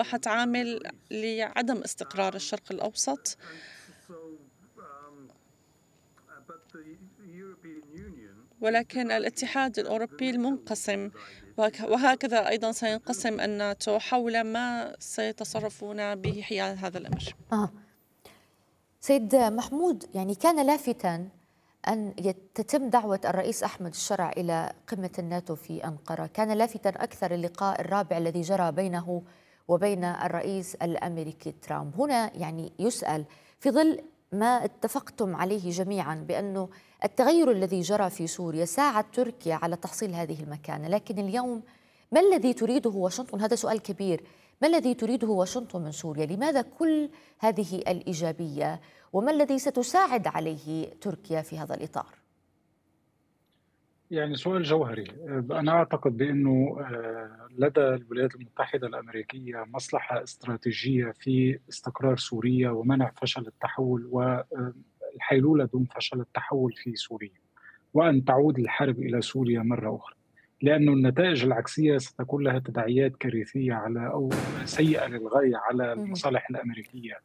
أصبحت عامل لعدم استقرار الشرق الأوسط. ولكن الاتحاد الأوروبي المنقسم، وهكذا أيضا سينقسم الناتو حول ما سيتصرفون به حيال هذا الأمر. سيد محمود، يعني كان لافتاً أن تتم دعوة الرئيس أحمد الشرع إلى قمة الناتو في أنقرة، كان لافتاً أكثر اللقاء الرابع الذي جرى بينه وبين الرئيس الأمريكي ترامب. هنا يعني يسأل في ظل ما اتفقتم عليه جميعاً بأنه التغير الذي جرى في سوريا ساعد تركيا على تحصيل هذه المكانة، لكن اليوم ما الذي تريده واشنطن؟ هذا سؤال كبير. ما الذي تريده واشنطن من سوريا؟ لماذا كل هذه الإيجابية؟ وما الذي ستساعد عليه تركيا في هذا الإطار؟ يعني سؤال جوهري. أنا أعتقد بأنه لدى الولايات المتحدة الأمريكية مصلحة استراتيجية في استقرار سوريا ومنع فشل التحول والحيلولة دون فشل التحول في سوريا، وأن تعود الحرب إلى سوريا مرة أخرى، لأن النتائج العكسية ستكون لها تداعيات كارثية أو سيئة للغاية على المصالح الأمريكية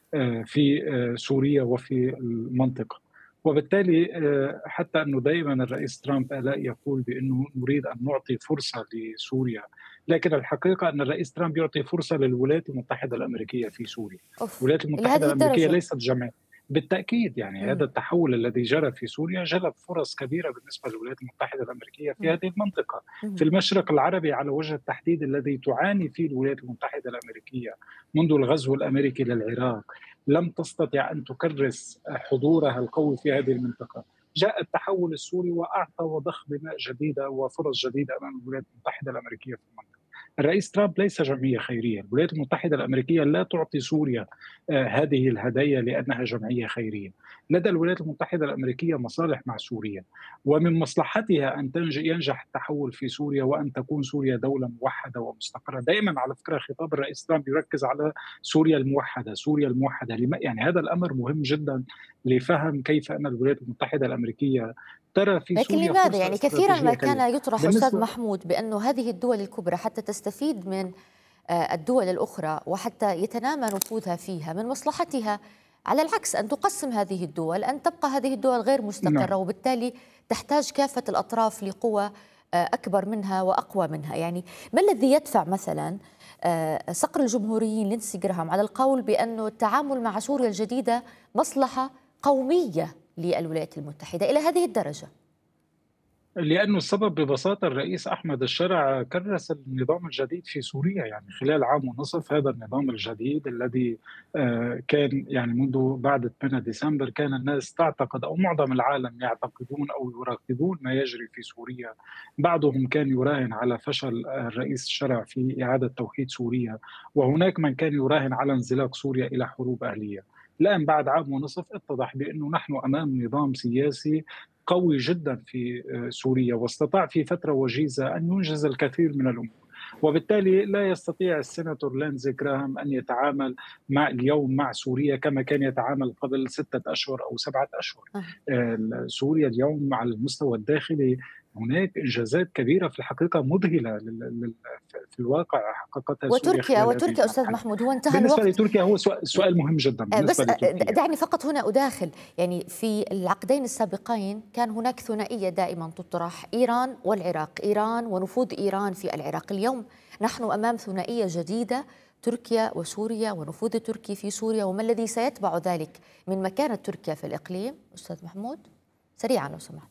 في سوريا وفي المنطقة. وبالتالي حتى أنه دائما الرئيس ترامب آلاء يقول بأنه نريد أن نعطي فرصة لسوريا، لكن الحقيقة أن الرئيس ترامب يعطي فرصة للولايات المتحدة الأمريكية في سوريا. الولايات المتحدة الأمريكية ليست جماعة. بالتأكيد يعني هذا التحول الذي جرى في سوريا جلب فرص كبيرة بالنسبة للولايات المتحدة الأمريكية في هذه المنطقة، في المشرق العربي على وجه التحديد الذي تعاني فيه الولايات المتحدة الأمريكية منذ الغزو الأمريكي للعراق. لم تستطع أن تكرس حضورها القوي في هذه المنطقة. جاء التحول السوري وأعطى وضخ بناء جديدة وفرص جديدة أمام الولايات المتحدة الأمريكية في المنطقة. الرئيس ترامب ليس جمعية خيرية. الولايات المتحدة الأمريكية لا تعطي سوريا هذه الهدايا لأنها جمعية خيرية. لدى الولايات المتحدة الأمريكية مصالح مع سوريا، ومن مصلحتها أن ينجح التحول في سوريا وأن تكون سوريا دولة موحدة ومستقرة. دائما على فكرة خطاب الرئيس ترامب يركز على سوريا الموحدة، سوريا الموحدة. يعني هذا الأمر مهم جدا لفهم كيف أن الولايات المتحدة الأمريكيه ترى في لكن سوريا لماذا؟ يعني كثيرا ما كان يطرح أستاذ محمود بأنه هذه الدول الكبرى حتى تستفيد من الدول الأخرى وحتى يتنامى نفوذها فيها من مصلحتها على العكس أن تقسم هذه الدول، أن تبقى هذه الدول غير مستقرة، وبالتالي تحتاج كافة الأطراف لقوى أكبر منها وأقوى منها. يعني ما الذي يدفع مثلا صقر الجمهوريين لينسي جراهام على القول بأنه التعامل مع سوريا الجديدة مصلحة قومية للولايات المتحدة إلى هذه الدرجة؟ لأنه السبب ببساطة الرئيس أحمد الشرع كرس النظام الجديد في سوريا. يعني خلال عام ونصف هذا النظام الجديد الذي كان يعني منذ بعد 8 ديسمبر كان الناس تعتقد أو معظم العالم يعتقدون أو يراقبون ما يجري في سوريا. بعضهم كان يراهن على فشل الرئيس الشرع في إعادة توحيد سوريا، وهناك من كان يراهن على انزلاق سوريا إلى حروب أهلية. الآن بعد عام ونصف اتضح بأنه نحن أمام نظام سياسي قوي جدا في سوريا، واستطاع في فترة وجيزة أن ينجز الكثير من الأمور. وبالتالي لا يستطيع السيناتور لينزي جراهام أن يتعامل اليوم مع سوريا كما كان يتعامل قبل 6 أشهر أو 7 أشهر. سوريا اليوم على المستوى الداخلي هناك إنجازات كبيرة في الحقيقة مذهلة في الواقع حققتها سوريا. وتركيا أستاذ محمود، هو انتهى بالنسبة الوقت. لتركيا هو سؤال مهم جدا بالنسبة بس لتركيا. دعني فقط هنا أداخل، يعني في العقدين السابقين كان هناك ثنائية دائما تطرح، إيران والعراق، إيران ونفوذ إيران في العراق. اليوم نحن أمام ثنائية جديدة، تركيا وسوريا ونفوذ التركي في سوريا، وما الذي سيتبع ذلك من مكانة تركيا في الإقليم؟ أستاذ محمود سريعا لو سمحت.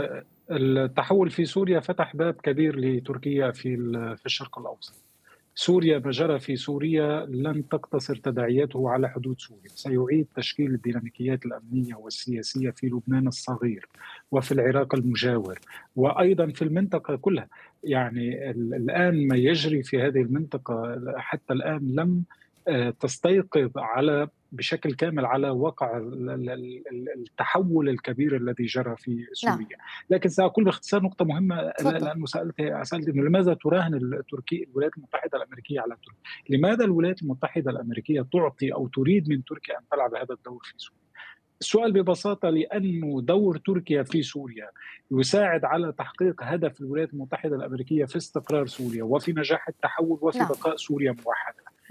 التحول في سوريا فتح باب كبير لتركيا في الشرق الأوسط. سوريا ما جرى في سوريا لن تقتصر تداعياته على حدود سوريا، سيعيد تشكيل الديناميكيات الأمنية والسياسية في لبنان الصغير وفي العراق المجاور وأيضا في المنطقة كلها. يعني الآن ما يجري في هذه المنطقة حتى الآن لم تستيقظ بشكل كامل على واقع التحول الكبير الذي جرى في سوريا. لكن سأقول باختصار نقطة مهمة، لأنه سألت لماذا تراهن الولايات المتحدة الأمريكية على تركيا؟ لماذا الولايات المتحدة الأمريكية تعطي أو تريد من تركيا أن تلعب هذا الدور في سوريا؟ السؤال ببساطة لأنه دور تركيا في سوريا يساعد على تحقيق هدف الولايات المتحدة الأمريكية في استقرار سوريا وفي نجاح التحول وفي بقاء سوريا موحدة.